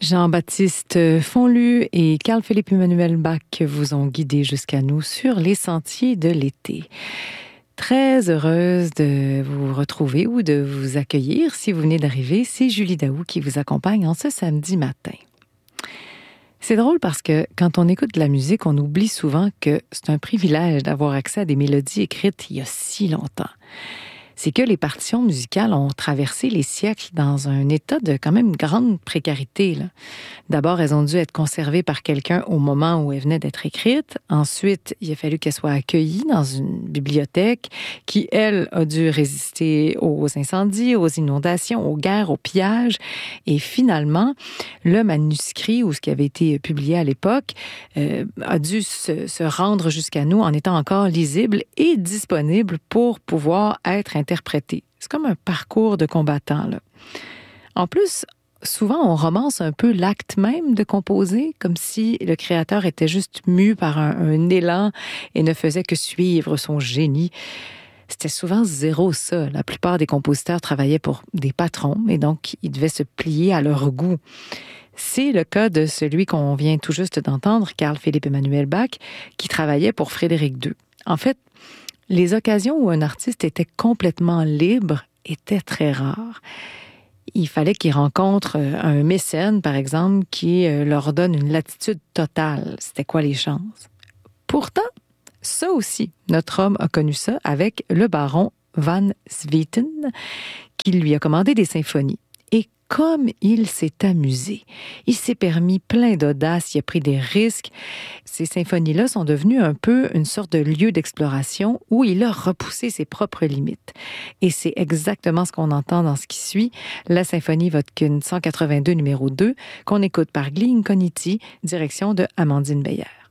Jean-Baptiste Fonlu et Carl-Philippe Emmanuel Bach vous ont guidés jusqu'à nous sur les sentiers de l'été. Très heureuse de vous retrouver ou de vous accueillir si vous venez d'arriver. C'est Julie Daou qui vous accompagne en ce samedi matin. C'est drôle parce que quand on écoute de la musique, on oublie souvent que c'est un privilège d'avoir accès à des mélodies écrites il y a si longtemps. C'est que les partitions musicales ont traversé les siècles dans un état de quand même grande précarité, là. D'abord, elles ont dû être conservées par quelqu'un au moment où elles venaient d'être écrites. Ensuite, il a fallu qu'elles soient accueillies dans une bibliothèque qui, elle, a dû résister aux incendies, aux inondations, aux guerres, aux pillages. Et finalement, le manuscrit, ou ce qui avait été publié à l'époque, a dû se rendre jusqu'à nous en étant encore lisible et disponible pour pouvoir être interprété. C'est comme un parcours de combattant, là. En plus, souvent, on romance un peu l'acte même de composer, comme si le créateur était juste mu par un élan et ne faisait que suivre son génie. C'était souvent zéro ça. La plupart des compositeurs travaillaient pour des patrons et donc ils devaient se plier à leur goût. C'est le cas de celui qu'on vient tout juste d'entendre, Carl-Philippe Emmanuel Bach, qui travaillait pour Frédéric II. En fait, les occasions où un artiste était complètement libre étaient très rares. Il fallait qu'il rencontre un mécène, par exemple, qui leur donne une latitude totale. C'était quoi les chances? Pourtant, ça aussi, notre homme a connu ça avec le baron Van Swieten, qui lui a commandé des symphonies. Et comme il s'est amusé, il s'est permis plein d'audace, il a pris des risques. Ces symphonies-là sont devenues un peu une sorte de lieu d'exploration où il a repoussé ses propres limites. Et c'est exactement ce qu'on entend dans ce qui suit, la symphonie Vodkin 182 numéro 2, qu'on écoute par Gli Incogniti, direction de Amandine Beyer.